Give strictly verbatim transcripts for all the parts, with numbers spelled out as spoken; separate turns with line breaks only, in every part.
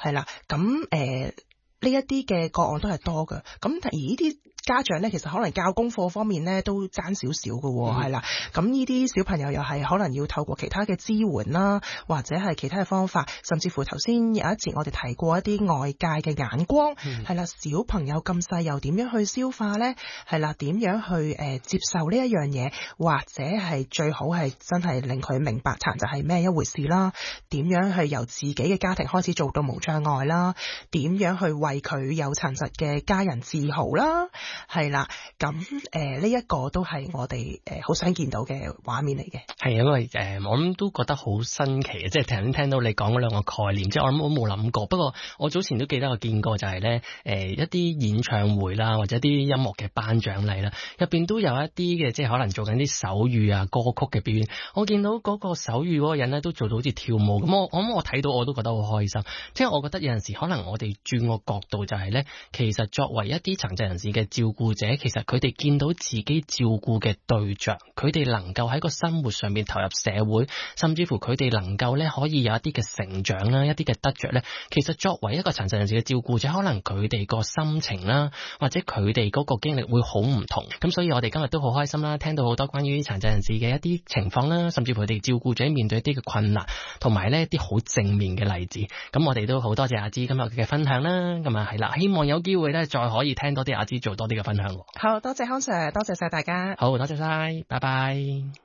係啦，咁誒呢一啲嘅個案都係多嘅，咁而呢啲家長咧，其實可能教功課方面咧都爭少少嘅，係啦。咁呢啲小朋友又係可能要透過其他嘅支援啦，或者係其他嘅方法，甚至乎頭先有一節我哋提過一啲外界嘅眼光，係啦、嗯，小朋友咁細又點樣去消化咧？係啦，點樣去誒、呃、接受呢一樣嘢，或者係最好係真係令佢明白殘疾係咩一回事啦？點樣係由自己嘅家庭開始做到無障礙啦？點樣去為佢有殘疾嘅家人自豪啦？係啦，咁誒呢一個都係我哋誒好想見到嘅畫面嚟嘅。
係因為誒、呃、我諗都覺得好新奇嘅，即係頭先聽到你講嗰兩個概念，即係我諗我冇諗過。不過我早前都記得我見過就係咧誒一啲演唱會啦，或者啲音樂嘅頒獎禮啦，入邊都有一啲嘅即係可能做緊啲手語啊歌曲嘅表演。我見到嗰個手語嗰個人咧都做到好似跳舞咁，我我諗我睇到我都覺得好開心。即係我覺得有陣時可能我哋轉個角度就係咧，其實作為一啲殘疾人士嘅照顧者，其實佢哋見到自己照顧嘅對象，佢哋能夠喺個生活上面投入社會，甚至乎佢哋能夠咧可以有一啲嘅成長啦，一啲嘅得着咧。其實作為一個殘疾人士嘅照顧者，可能佢哋個心情啦，或者佢哋嗰個經歷會好唔同。咁所以我哋今日都好開心啦，聽到好多關於殘疾人士嘅一啲情況啦，甚至乎佢哋照顧者面對一啲嘅困難，同埋呢一啲好正面嘅例子。咁我哋都好多謝阿芝今日嘅分享啦。咁啊係啦，希望有機會咧再可以聽多啲阿芝做多啲嘅分享。
好多謝康 Sir， 多謝晒大家。
好，多謝晒，拜拜。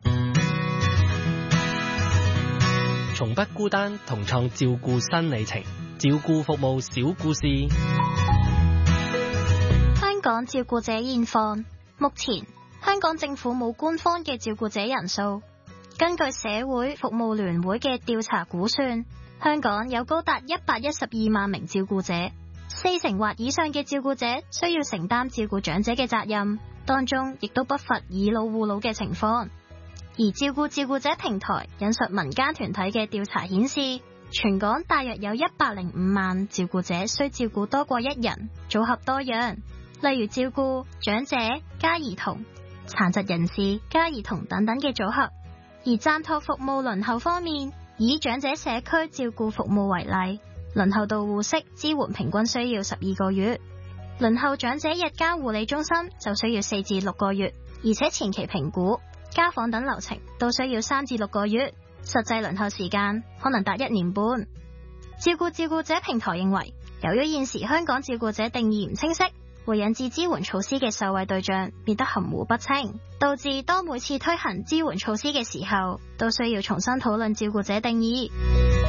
從不孤單，同創照顧新里程，照顧服務小故事。
香港照顧者現況，目前香港政府冇官方嘅照顧者人數。根據社會服務聯會嘅調查估算，香港有高達一百一十二萬名照顧者。四成或以上嘅照顧者需要承擔照顧長者嘅責任，當中亦都不乏以老護老嘅情況。而照顧照顧者平台引述民間團體嘅調查顯示，全港大約有一百零五萬照顧者需照顧多過一人，組合多樣，例如照顧長者加兒童、殘疾人士加兒童等等嘅組合。而暫託服務輪候方面，以長者社區照顧服務為例，輪候到護識支援平均需要十二個月，輪候長者日間護理中心就需要四至六個月，而且前期評估、家訪等流程都需要三至六個月，實際輪候時間可能達一年半。照顧照顧者平台認為，由於現時香港照顧者定義唔清晰，會引致支援措施嘅受惠對象變得含糊不清，導致當每次推行支援措施嘅時候，都需要重新討論照顧者定義。